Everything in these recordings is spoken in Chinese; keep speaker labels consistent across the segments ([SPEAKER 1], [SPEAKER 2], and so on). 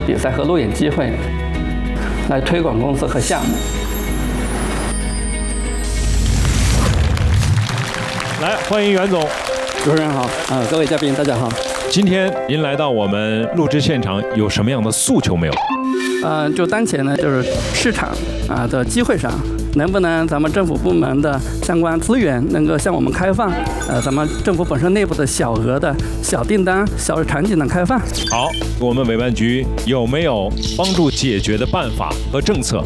[SPEAKER 1] 比赛和路演机会，来推广公司和项目。
[SPEAKER 2] 来，欢迎袁总。
[SPEAKER 1] 主持人好，各位嘉宾大家好。
[SPEAKER 2] 今天您来到我们录制现场，有什么样的诉求没有？
[SPEAKER 1] 就当前呢，就是市场的机会上，能不能咱们政府部门的相关资源能够向我们开放？咱们政府本身内部的小额的小订单、小场景的开放。
[SPEAKER 2] 好，我们委办局有没有帮助解决的办法和政策？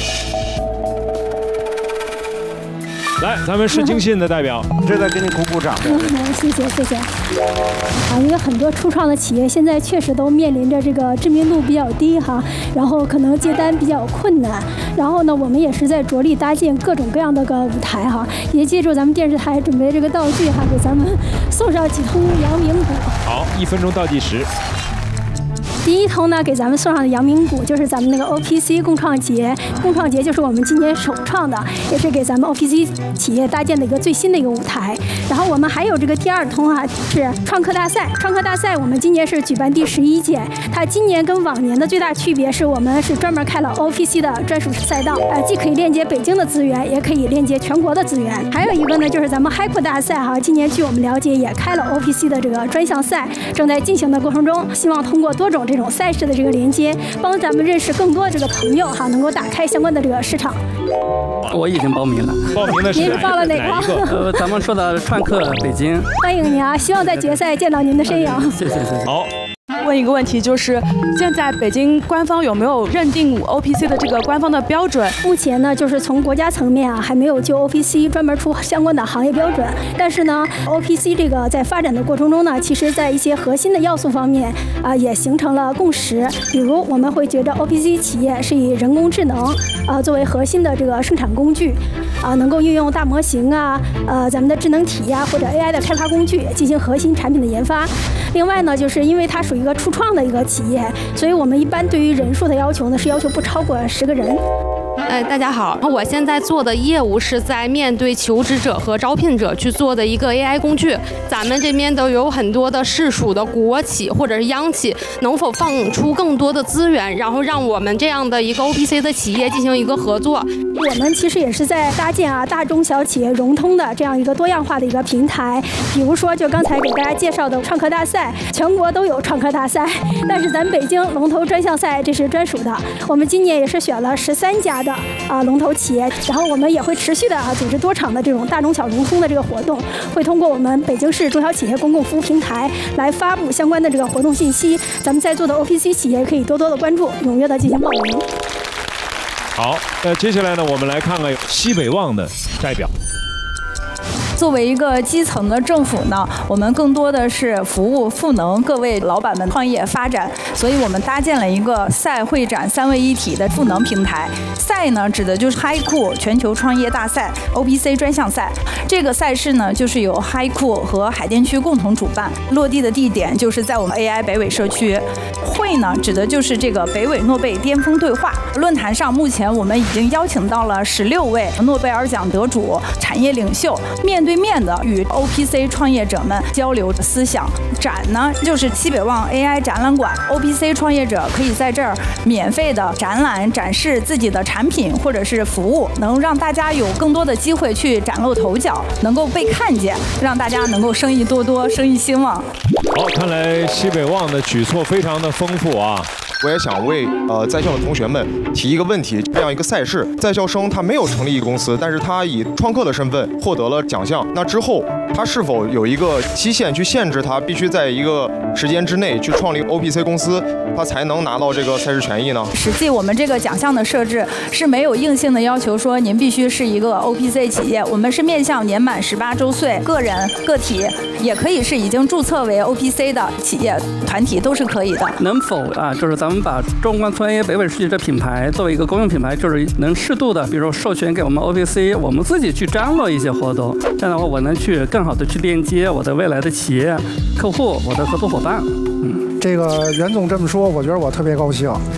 [SPEAKER 2] 来，咱们是京信的代表，
[SPEAKER 3] 这在给你鼓鼓掌。
[SPEAKER 4] 谢谢。因为很多初创的企业现在确实都面临着这个知名度比较低哈，然后可能接单比较困难。然后呢，我们也是在着力搭建各种各样的个舞台哈，也借助咱们电视台准备这个道具哈，给咱们送上几通阳明鼓。
[SPEAKER 2] 好，1分钟倒计时。
[SPEAKER 4] 第一通呢，给咱们送上的阳明鼓就是咱们那个 OPC 共创节，共创节就是我们今年首创的，也是给咱们 OPC 企业搭建的一个最新的一个舞台。然后我们还有这个第二通是创客大赛，创客大赛我们今年是举办第11届，它今年跟往年的最大区别是我们是专门开了 OPC 的专属赛道，既可以链接北京的资源，也可以链接全国的资源。还有一个呢，就是咱们 HiCo 大赛哈，今年据我们了解也开了 OPC 的这个专项赛，正在进行的过程中，希望通过多种这种赛事的这个连接，帮咱们认识更多这个朋友哈，能够打开相关的这个市场。
[SPEAKER 1] 我已经报名了。
[SPEAKER 2] 报名的是
[SPEAKER 4] 您是报了哪
[SPEAKER 2] 个？
[SPEAKER 1] 咱们说的创客北京。
[SPEAKER 4] 欢迎您啊！希望在决赛见到您的身影。
[SPEAKER 1] 谢谢。
[SPEAKER 2] 好。
[SPEAKER 5] 问一个问题，就是现在北京官方有没有认定 OPC 的这个官方的标准？
[SPEAKER 4] 目前呢，就是从国家层面还没有就 OPC 专门出相关的行业标准。但是呢 ，OPC 这个在发展的过程中呢，其实在一些核心的要素方面也形成了共识。比如我们会觉得 OPC 企业是以人工智能作为核心的这个生产工具能够运用大模型咱们的智能体或者 AI 的开发工具进行核心产品的研发。另外呢，就是因为它属于一个初创的一个企业，所以我们一般对于人数的要求呢是要求不超过10个人。
[SPEAKER 6] 大家好，我现在做的业务是在面对求职者和招聘者去做的一个 AI 工具。咱们这边都有很多的市属的国企或者是央企，能否放出更多的资源，然后让我们这样的一个 OPC 的企业进行一个合作？
[SPEAKER 4] 我们其实也是在搭建大中小企业融通的这样一个多样化的一个平台。比如说，就刚才给大家介绍的创客大赛，全国都有创客大赛，但是咱北京龙头专项赛这是专属的。我们今年也是选了13家的龙头企业，然后我们也会持续的组织多场的这种大中小融通的这个活动，会通过我们北京市中小企业公共服务平台来发布相关的这个活动信息。咱们在座的 OPC 企业可以多多的关注，踊跃的进行报名。
[SPEAKER 2] 好，接下来呢，我们来看看西北旺的代表。
[SPEAKER 7] 作为一个基层的政府呢，我们更多的是服务赋能各位老板们创业发展，所以我们搭建了一个赛会展3位一体的赋能平台。赛呢，指的就是 HiCo 全球创业大赛 OPC 专项赛。这个赛事呢，就是由 HiCo 和海淀区共同主办，落地的地点就是在我们 AI 北纬社区。会呢，指的就是这个北纬诺贝巅峰对话论坛上，目前我们已经邀请到了16位诺贝尔奖得主、产业领袖，面对面的与 OPC 创业者们交流思想。展呢，就是西北旺 AI 展览馆 ，OPC 创业者可以在这儿免费的展览展示自己的产品或者是服务，能让大家有更多的机会去崭露头角，能够被看见，让大家能够生意多多，生意兴旺。
[SPEAKER 2] 好，看来西北旺的举措非常的丰富啊。
[SPEAKER 8] 我也想为在校的同学们提一个问题，这样一个赛事，在校生他没有成立一个公司，但是他以创客的身份获得了奖项，那之后他是否有一个期限去限制他必须在一个时间之内去创立 OPC 公司，他才能拿到这个赛事权益呢？
[SPEAKER 7] 实际我们这个奖项的设置是没有硬性的要求说您必须是一个 OPC 企业，我们是面向年满18周岁个人个体，也可以是已经注册为 OPC 的企业团体，都是可以的。能否
[SPEAKER 1] 就是咱们把中关村 AI 北纬社区这品牌作为一个公用品牌，就是能适度的，比如授权给我们 OPC， 我们自己去张罗一些活动，这样的话我能去更好的去链接我的未来的企业客户，我的合作伙伴。
[SPEAKER 3] 这个袁总这么说，我觉得我特别高兴。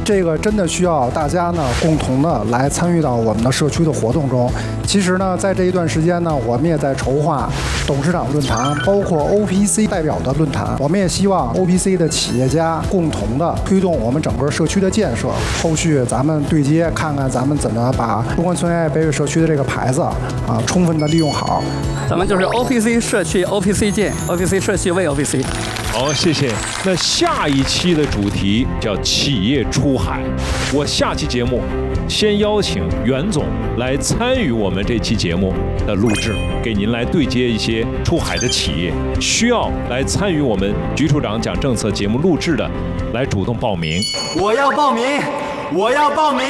[SPEAKER 3] 这个真的需要大家呢共同的来参与到我们的社区的活动中。其实呢，在这一段时间呢，我们也在筹划董事长论坛，包括 OPC 代表的论坛。我们也希望 OPC 的企业家共同的推动我们整个社区的建设。后续咱们对接，看看咱们怎么把中关村 AI 北纬社区的这个牌子充分的利用好。
[SPEAKER 1] 咱们就是 OPC 社区 OPC 建 ，OPC 社区为 OPC。
[SPEAKER 2] 好，谢谢。那下一期的主题叫企业出海。我下期节目先邀请袁总来参与我们这期节目的录制，给您来对接一些出海的企业需要来参与我们局处长讲政策节目录制的，来主动报名。
[SPEAKER 9] 我要报名，我要报名。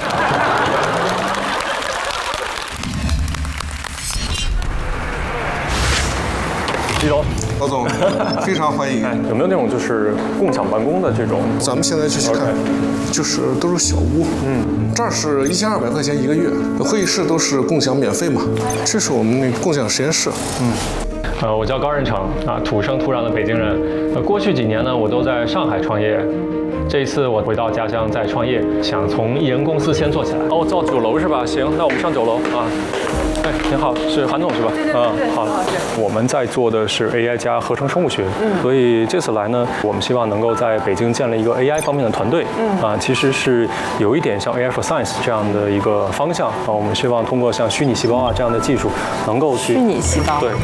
[SPEAKER 10] 李总，
[SPEAKER 11] 老总，非常欢迎。
[SPEAKER 10] 有没有那种就是共享办公的这种？
[SPEAKER 11] 咱们现在去看，就是都是小屋。这儿是1200块钱1个月，会议室都是共享免费嘛。这是我们那个共享实验室。
[SPEAKER 10] 我叫高仁成土生土长的北京人。过去几年呢，我都在上海创业。这一次我回到家乡再创业，想从艺人公司先做起来。哦，到9楼是吧？行，那我们上9楼啊。哎，您好，是韩总是吧？对，好。我们在做的是 AI 加合成生物学，所以这次来呢，我们希望能够在北京建立一个 AI 方面的团队。其实是有一点像 AI for Science 这样的一个方向。我们希望通过像虚拟细胞这样的技术，能够去
[SPEAKER 12] 虚拟细胞。
[SPEAKER 10] 对。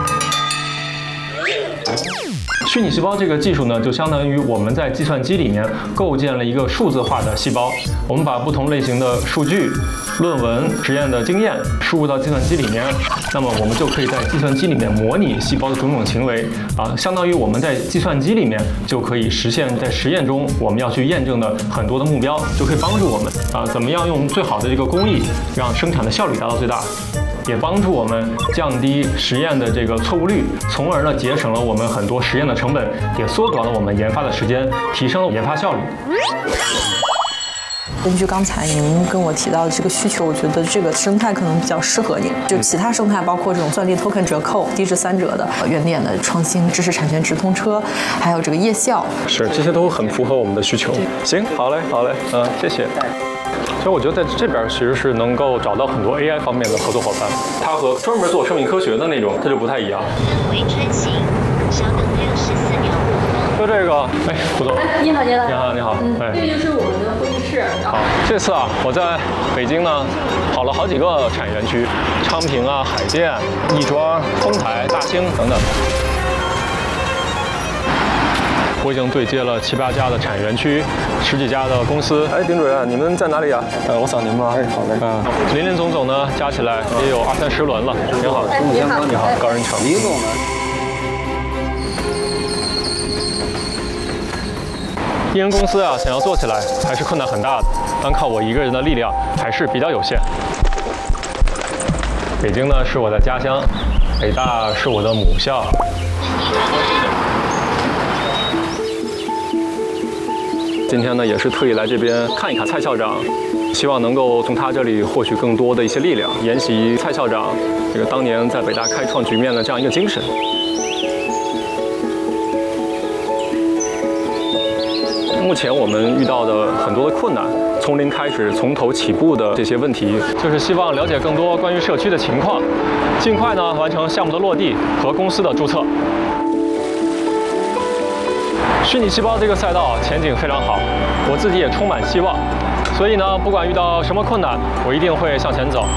[SPEAKER 10] 虚拟细胞这个技术呢，就相当于我们在计算机里面构建了一个数字化的细胞。我们把不同类型的数据、论文、实验的经验输入到计算机里面，那么我们就可以在计算机里面模拟细胞的种种行为相当于我们在计算机里面就可以实现在实验中我们要去验证的很多的目标，就可以帮助我们怎么样用最好的这个工艺，让生产的效率达到最大。也帮助我们降低实验的这个错误率，从而呢节省了我们很多实验的成本，也缩短了我们研发的时间，提升了研发效率。
[SPEAKER 12] 根据刚才您跟我提到的这个需求，我觉得这个生态可能比较适合您。就其他生态，包括这种算力 token 折扣、低至3折的原点的创新、知识产权直通车，还有这个夜校，
[SPEAKER 10] 是这些都很符合我们的需求。行，好嘞，谢谢。所以我觉得在这边其实是能够找到很多 AI 方面的合作伙伴，它和专门做生命科学的那种它就不太一样。回穿行，稍等64秒。就这个，哎，胡总。
[SPEAKER 13] 你好，你好。
[SPEAKER 10] 你好。
[SPEAKER 13] 这就是我们的会议室。
[SPEAKER 10] 好，这次我在北京呢跑了好几个产业园区，昌平海淀、亦庄、丰台、大兴等等。我已经对接了7、8家的产业园区，10几家的公司。哎，丁主任，你们在哪里啊？我扫您吧。哎，好嘞。林林总总呢，加起来也有20、30轮了。您好，你好，高仁成。李总呢？艺人公司想要做起来还是困难很大的，单靠我一个人的力量还是比较有限。北京呢是我的家乡，北大是我的母校。今天呢，也是特意来这边看一看蔡校长，希望能够从他这里获取更多的一些力量，沿袭蔡校长这个当年在北大开创局面的这样一个精神。目前我们遇到的很多的困难，从零开始、从头起步的这些问题，就是希望了解更多关于社区的情况，尽快呢完成项目的落地和公司的注册。虚拟细胞这个赛道前景非常好，我自己也充满希望，所以呢，不管遇到什么困难，我一定会向前走。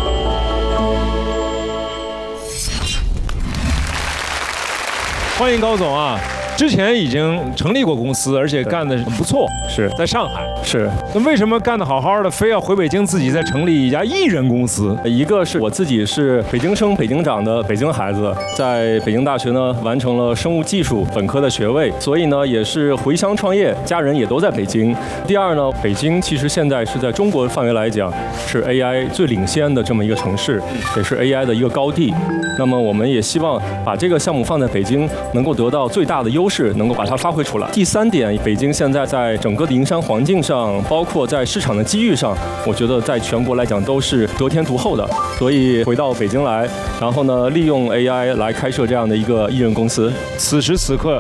[SPEAKER 2] 欢迎高总啊！之前已经成立过公司，而且干得很不错，
[SPEAKER 10] 是
[SPEAKER 2] 在上海。
[SPEAKER 10] 是，
[SPEAKER 2] 那为什么干得好好的，非要回北京自己再成立一家艺人公司？
[SPEAKER 10] 一个是我自己是北京生、北京长的北京孩子，在北京大学呢完成了生物技术本科的学位，所以呢也是回乡创业，家人也都在北京。第二呢，北京其实现在是在中国范围来讲是 AI 最领先的这么一个城市，也是 AI 的一个高地。那么我们也希望把这个项目放在北京，能够得到最大的优势，能够把它发挥出来。第三点，北京现在在整个的营商环境上，包括在市场的机遇上，我觉得在全国来讲都是得天独厚的。所以回到北京来，然后呢，利用 AI 来开设这样的一个艺人公司。
[SPEAKER 2] 此时此刻，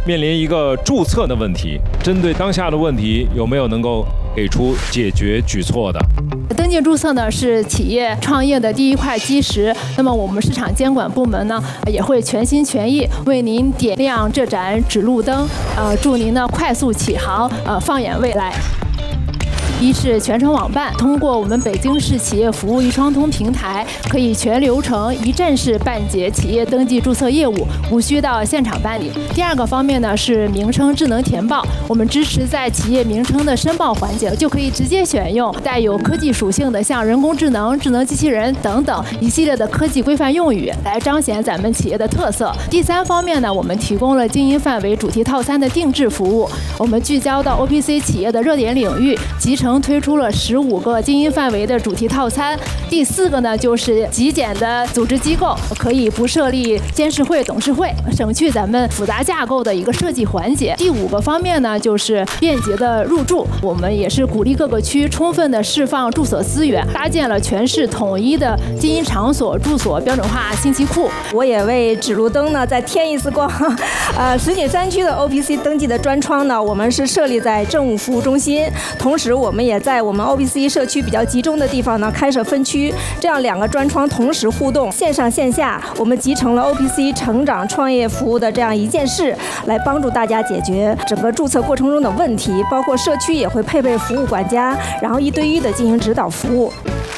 [SPEAKER 2] 面临一个注册的问题，针对当下的问题，有没有能够给出解决举措的？
[SPEAKER 14] 登记注册呢是企业创业的第一块基石，那么我们市场监管部门呢也会全心全意为您点亮这盏指路灯，祝您呢快速起航，放眼未来。一是全程网办，通过我们北京市企业服务一窗通平台，可以全流程一站式办结企业登记注册业务，无需到现场办理。第二个方面呢是名称智能填报，我们支持在企业名称的申报环节就可以直接选用带有科技属性的像人工智能、智能机器人等等一系列的科技规范用语，来彰显咱们企业的特色。第三方面呢，我们提供了经营范围主题套餐的定制服务，我们聚焦到 OPC 企业的热点领域，集成推出了15个经营范围的主题套餐。第4个呢，就是极简的组织机构，可以不设立监事会、董事会，省去咱们复杂架构的一个设计环节。第5个方面呢，就是便捷的入驻，我们也是鼓励各个区充分的释放住所资源，搭建了全市统一的经营场所住所标准化信息库。
[SPEAKER 15] 我也为指路灯呢再添一丝光。石景山区的 OPC 登记的专窗呢，我们是设立在政务服务中心，同时我们也在我们 OPC 社区比较集中的地方呢开设分区，这样2个专窗同时互动，线上线下，我们集成了 OPC 成长创业服务的这样一件事，来帮助大家解决整个注册过程中的问题，包括社区也会配备服务管家，然后1对1的进行指导服务。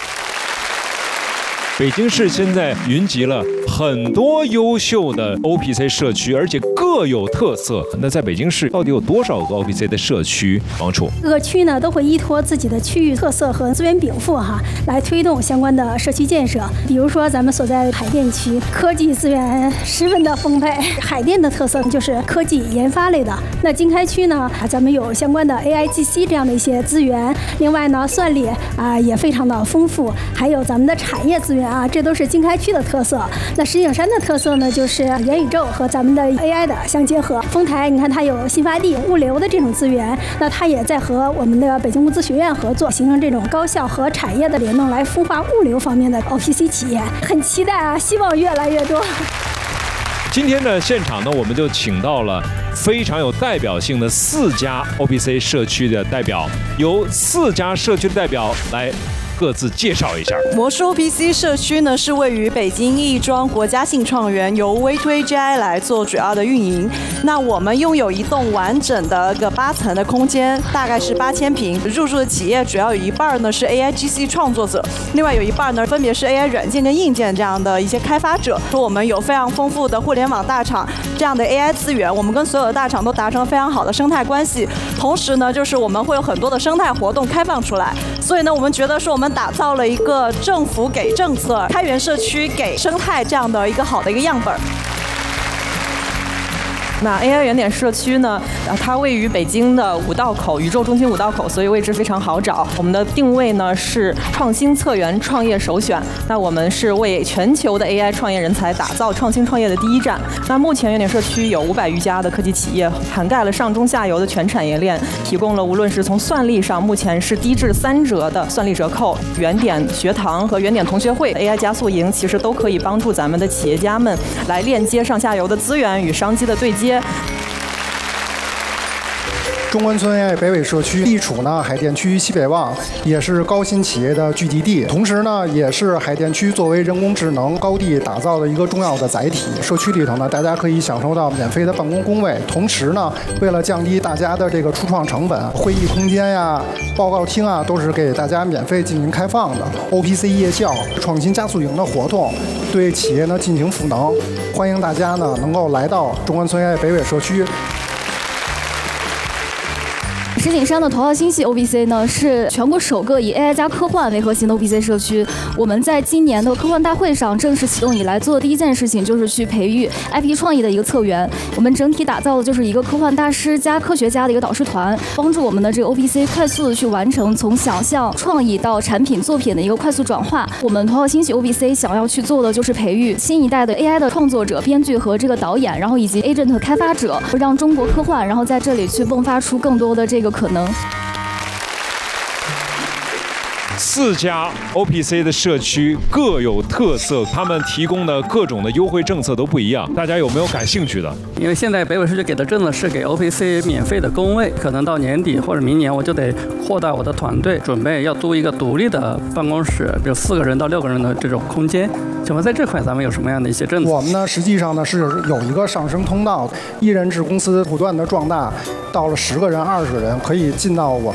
[SPEAKER 2] 北京市现在云集了很多优秀的 OPC 社区，而且各有特色。那在北京市到底有多少个 OPC 的社区？王楚，
[SPEAKER 4] 各个区呢都会依托自己的区域特色和资源禀赋来推动相关的社区建设。比如说咱们所在海淀区，科技资源十分的丰沛，海淀的特色就是科技研发类的。那经开区呢，咱们有相关的 AIGC 这样的一些资源，另外呢算力也非常的丰富，还有咱们的产业资源这都是经开区的特色。那石景山的特色呢，就是元宇宙和咱们的 AI 的相结合。丰台，你看它有新发地、物流的这种资源，那它也在和我们的北京物资学院合作，形成这种高校和产业的联动，来孵化物流方面的 OPC 企业。很期待希望越来越多。
[SPEAKER 2] 今天呢，现场呢，我们就请到了非常有代表性的4家 OPC 社区的代表，由4家社区的代表来各自介绍一下。
[SPEAKER 16] 魔术 OPC 社区呢是位于北京亦庄国家信创园，由微推 GI 来做主要的运营。那我们拥有一栋完整的8层的空间，大概是8000平。入驻的企业主要有一半呢是 AIGC 创作者，另外有一半呢分别是 AI 软件跟硬件这样的一些开发者。说我们有非常丰富的互联网大厂这样的 AI 资源，我们跟所有的大厂都达成了非常好的生态关系。同时呢，就是我们会有很多的生态活动开放出来。所以呢，我们觉得说我们打造了一个政府给政策、开源社区给生态这样的一个好的一个样本。那 AI 原点社区呢，它位于北京的5道口，宇宙中心5道口，所以位置非常好找。我们的定位呢是创新策源创业首选。那我们是为全球的 AI 创业人才打造创新创业的第一站。那目前原点社区有500余家的科技企业，涵盖了上中下游的全产业链，提供了无论是从算力上，目前是低至3折的算力折扣，原点学堂和原点同学会 AI 加速营，其实都可以帮助咱们的企业家们来链接上下游的资源与商机的对接。
[SPEAKER 3] 中关村 AI 北纬社区地处呢海淀区西北望，也是高新企业的聚集地，同时呢也是海淀区作为人工智能高地打造的一个重要的载体。社区里头呢，大家可以享受到免费的办公工位，同时呢，为了降低大家的这个初创成本，会议空间呀、报告厅啊，都是给大家免费进行开放的。OPC 夜校、创新加速营的活动，对企业呢进行赋能，欢迎大家呢能够来到中关村 AI 北纬社区。
[SPEAKER 17] 石景山的头号星系 OPC 呢，是全国首个以 AI 加科幻为核心的 OPC 社区。我们在今年的科幻大会上正式启动以来做的第一件事情，就是去培育 IP 创意的一个策源。我们整体打造的就是一个科幻大师加科学家的一个导师团，帮助我们的这个 OPC 快速的去完成从想象、创意到产品作品的一个快速转化。我们头号星系 OPC 想要去做的就是培育新一代的 AI 的创作者、编剧和这个导演，然后以及 agent 开发者，让中国科幻然后在这里去迸发出更多的这个可能。
[SPEAKER 2] 4家 OPC 的社区各有特色，他们提供的各种的优惠政策都不一样，大家有没有感兴趣的？
[SPEAKER 1] 因为现在北纬社区给的政策是给 OPC 免费的工位，可能到年底或者明年我就得扩大我的团队，准备要租一个独立的办公室，比如4个人到6个人的这种空间。请问在这块咱们有什么样的一些政策？
[SPEAKER 3] 我们呢实际上呢是有一个上升通道，1人制公司不断的壮大，到了10个人、20个人可以进到我们